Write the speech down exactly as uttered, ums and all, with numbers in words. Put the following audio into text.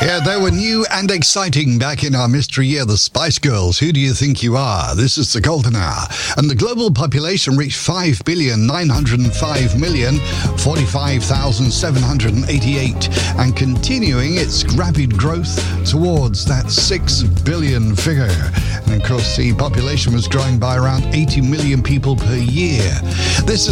Yeah, they were new and exciting back in our mystery year, the Spice Girls. Who do you think you are? This is the Golden Hour. And the global population reached five billion nine hundred five million forty-five thousand seven hundred eighty-eight and continuing its rapid growth towards that six billion figure. And of course, the population was growing by around eighty million people per year. This is